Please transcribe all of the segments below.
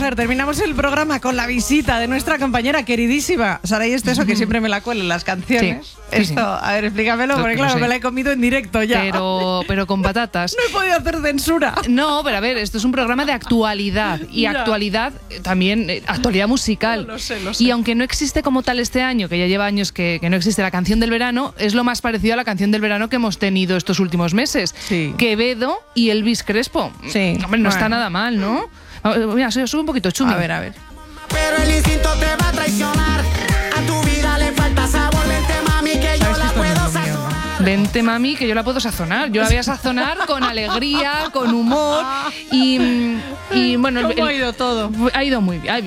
ver, terminamos el programa con la visita de nuestra compañera queridísima Saray Esteso, que siempre me la cuela en las canciones. Sí. Esto, a ver, explícamelo, porque claro, me la he comido en directo ya. Pero con patatas. No he podido hacer censura. No, pero a ver, esto es un programa de actualidad. Y actualidad también, actualidad musical. Lo sé. Y aunque no existe como tal este año, que ya lleva años que no existe la canción del verano, es lo más parecido a la canción del verano que hemos tenido estos últimos meses. Sí. Quevedo y Elvis Crespo. Sí. Hombre, no está nada mal, ¿no? Mira, sube un poquito, Chumi. A ver. Pero el instinto te va a traicionar. A tu vida le falta sabor. Vente, mami, que yo la puedo sazonar. Vente, mami, que yo la puedo sazonar. Yo la voy a sazonar con alegría, con humor y bueno... ¿Cómo ha ido todo? Ha ido muy bien.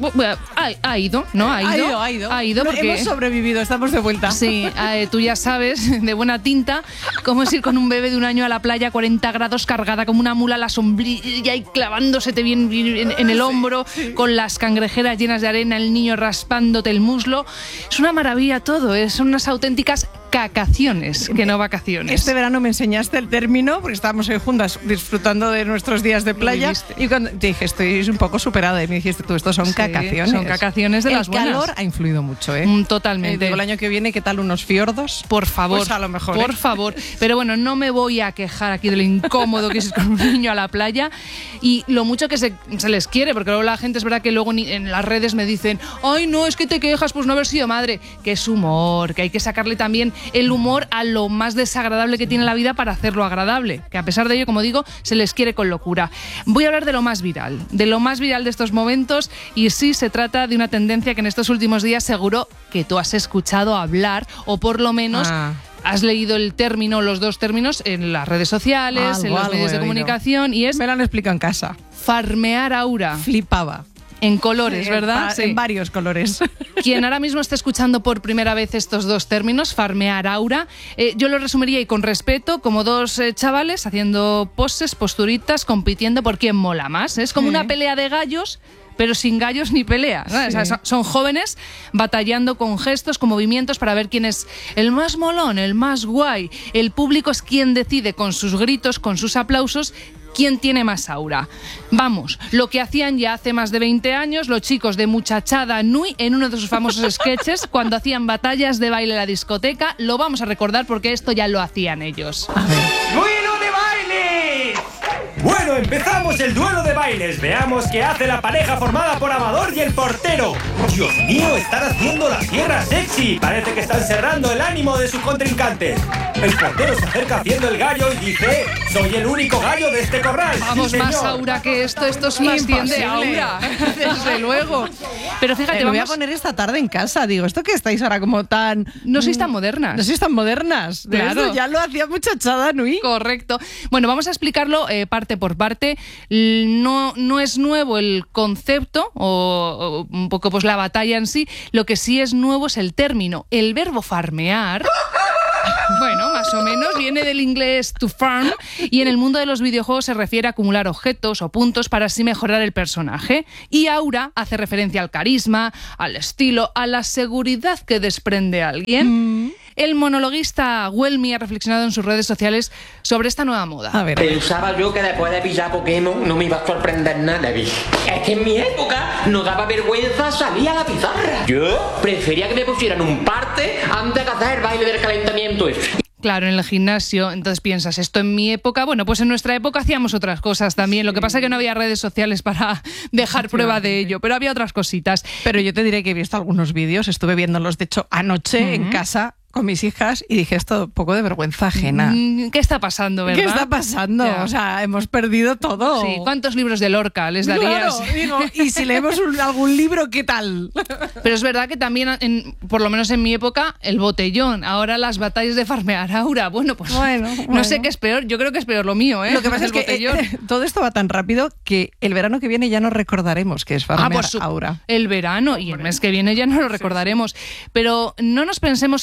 Ha ido, ¿no? Ha ido porque... Hemos sobrevivido, estamos de vuelta. Sí, tú ya sabes, de buena tinta, cómo es ir con un bebé de 1 año a la playa, 40 grados, cargada como una mula, la sombrilla y clavándosete bien en el hombro, con las cangrejeras llenas de arena, el niño raspándote el muslo. Es una maravilla todo, son unas auténticas cacaciones, que no vacaciones. Este verano me enseñaste el término, porque estábamos ahí juntas disfrutando de nuestros días de playa. Y cuando te dije, estoy un poco superada, y me dijiste tú, estos son cacaciones. Son cacaciones de las buenas. El calor ha influido mucho, ¿eh? Totalmente. El año que viene, ¿qué tal unos fiordos? Por favor. Pues a lo mejor. Por favor. Pero bueno, no me voy a quejar aquí de lo incómodo que es con un niño a la playa y lo mucho que se les quiere, porque luego la gente es verdad que luego en las redes me dicen, ay, no, es que te quejas, pues no haber sido madre. Que es humor, que hay que sacarle también el humor a lo más desagradable que tiene la vida para hacerlo agradable, que a pesar de ello, como digo, se les quiere con locura. Voy a hablar de lo más viral de estos momentos, y sí, se trata de una tendencia que en estos últimos días seguro que tú has escuchado hablar, o por lo menos has leído el término, los dos términos, en las redes sociales, en los medios de comunicación, y es... Me lo han explicado en casa. Farmear aura. Flipaba. En colores, ¿verdad? Sí. En varios colores. Quien ahora mismo esté escuchando por primera vez estos dos términos, farmear aura, yo lo resumiría, y con respeto, como dos chavales haciendo poses, posturitas, compitiendo por quién mola más. Es como una pelea de gallos, pero sin gallos ni pelea. Sí. O sea, son jóvenes batallando con gestos, con movimientos, para ver quién es el más molón, el más guay. El público es quien decide con sus gritos, con sus aplausos, quién tiene más aura. Vamos, lo que hacían ya hace más de 20 años los chicos de Muchachada Nui en uno de sus famosos sketches cuando hacían batallas de baile en la discoteca. Lo vamos a recordar porque esto ya lo hacían ellos. A ver. ¡Duelo de bailes! Bueno, empezamos el duelo de bailes. Veamos qué hace la pareja formada por Amador y el portero. Dios mío, están haciendo la sierra sexy. Parece que están cerrando el ánimo de su contrincante. El portero se acerca haciendo el gallo y dice, soy el único gallo de este corral. Vamos, sí, más aura que esto es más bien de aura. Desde luego. Pero fíjate, lo voy a poner esta tarde en casa. Digo, ¿esto que estáis ahora como tan... No sois tan modernas. No sois tan modernas. Claro. Esto ya lo hacía Muchachada Nui. Correcto. Bueno, vamos a explicarlo parte por parte. No es nuevo el concepto o un poco pues la batalla en sí. Lo que sí es nuevo es el término. El verbo farmear... Bueno, más o menos, viene del inglés to farm, y en el mundo de los videojuegos se refiere a acumular objetos o puntos para así mejorar el personaje. Y aura hace referencia al carisma, al estilo, a la seguridad que desprende alguien. El monologuista Welmy ha reflexionado en sus redes sociales sobre esta nueva moda. A ver. Pensaba yo que después de pillar Pokémon no me iba a sorprender nada, bicho. Es que en mi época no daba vergüenza salir a la pizarra. Yo prefería que me pusieran un parte antes de hacer el baile del calentamiento. Claro, en el gimnasio, entonces piensas, esto en mi época, bueno, pues en nuestra época hacíamos otras cosas también, lo que pasa es que no había redes sociales para dejar prueba de ello, pero había otras cositas. Pero yo te diré que he visto algunos vídeos, estuve viéndolos, de hecho, anoche en casa con mis hijas, y dije, esto un poco de vergüenza ajena. ¿Qué está pasando, verdad? ¿Qué está pasando? Ya. O sea, hemos perdido todo. Sí, ¿cuántos libros de Lorca les darías? Claro, digo, y si leemos algún libro, ¿qué tal? Pero es verdad que también, por lo menos en mi época, el botellón. Ahora las batallas de farmear aura. Bueno, pues no sé qué es peor. Yo creo que es peor lo mío, ¿eh? Lo que pasa es que botellón. todo esto va tan rápido que el verano que viene ya no recordaremos que es farmear aura. El verano y el mes que viene ya no lo recordaremos. Pero no nos pensemos que esto se ha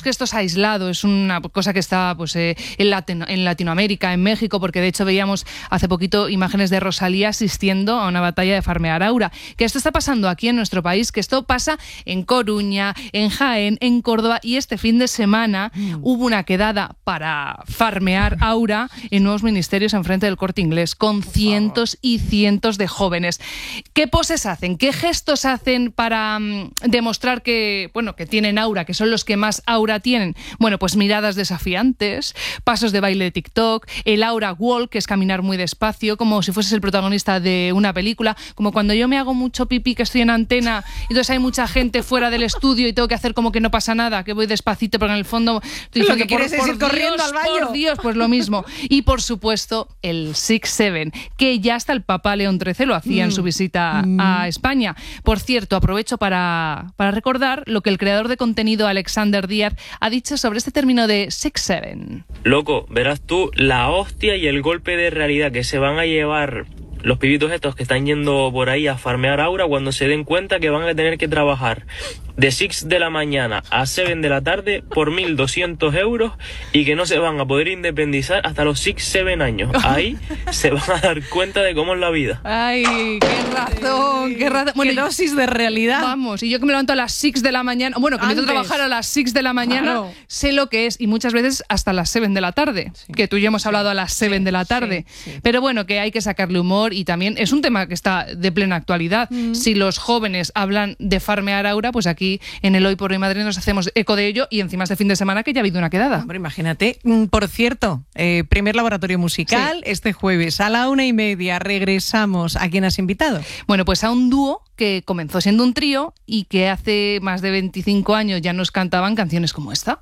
aislado, es una cosa que está pues, en Latinoamérica, en México, porque de hecho veíamos hace poquito imágenes de Rosalía asistiendo a una batalla de farmear aura. Que esto está pasando aquí en nuestro país, que esto pasa en Coruña, en Jaén, en Córdoba, y este fin de semana hubo una quedada para farmear aura en nuevos ministerios enfrente del Corte Inglés, con cientos y cientos de jóvenes. ¿Qué poses hacen? ¿Qué gestos hacen para demostrar que, bueno, que tienen aura, que son los que más aura tienen? Bueno, pues miradas desafiantes, pasos de baile de TikTok, el aura walk, que es caminar muy despacio, como si fueses el protagonista de una película, como cuando yo me hago mucho pipí, que estoy en antena, y entonces hay mucha gente fuera del estudio y tengo que hacer como que no pasa nada, que voy despacito, pero en el fondo estoy lo que quieres es ir corriendo al baño. Por Dios, pues lo mismo. Y por supuesto, el 6-7, que ya hasta el Papa León XIII lo hacía en su visita a España. Por cierto, aprovecho para recordar lo que el creador de contenido Alexander Díaz ha dicho sobre este término de 6-7. Loco, verás tú la hostia y el golpe de realidad que se van a llevar los pibitos estos que están yendo por ahí a farmear aura cuando se den cuenta que van a tener que trabajar de 6 de la mañana a 7 de la tarde por 1.200 euros y que no se van a poder independizar hasta los 6-7 años. Ahí se van a dar cuenta de cómo es la vida. Ay, qué razón, qué razón. Bueno, qué dosis de realidad. Vamos, y yo que me levanto a las 6 de la mañana, bueno, que me tengo que trabajar a las 6 de la mañana, claro, sé lo que es, y muchas veces hasta las 7 de la tarde, sí, que tú y yo hemos hablado a las 7 de la tarde. Sí. Pero bueno, que hay que sacarle humor, y también es un tema que está de plena actualidad. Si los jóvenes hablan de farmear aura, pues aquí en el Hoy por Hoy Madrid nos hacemos eco de ello, y encima este fin de semana que ya ha habido una quedada. Hombre, imagínate. Por cierto, primer laboratorio musical, sí, este jueves a la 1:30 regresamos. ¿A quién has invitado? Bueno, pues a un dúo que comenzó siendo un trío y que hace más de 25 años ya nos cantaban canciones como esta.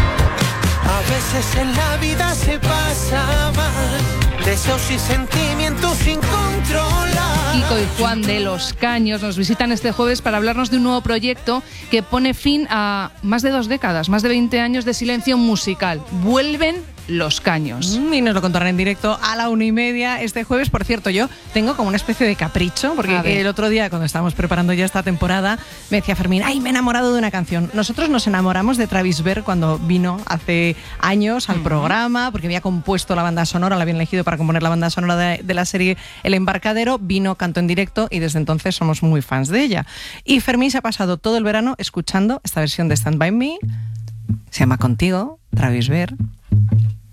A veces en la vida se pasa mal, deseos y sentimientos sin controlar. Kiko y Juan de Los Caños nos visitan este jueves para hablarnos de un nuevo proyecto que pone fin a más de 2 décadas, más de 20 años de silencio musical. Vuelven Los Caños. Y nos lo contarán en directo a la 1:30 este jueves. Por cierto, yo tengo como una especie de capricho, porque el otro día, cuando estábamos preparando ya esta temporada, me decía Fermín, ¡ay, me he enamorado de una canción! Nosotros nos enamoramos de Travis Berr cuando vino hace años al programa, porque había compuesto la banda sonora, la habían elegido para componer la banda sonora de la serie El Embarcadero, vino, cantó en directo, y desde entonces somos muy fans de ella. Y Fermín se ha pasado todo el verano escuchando esta versión de Stand By Me, se llama Contigo, Travis Berr.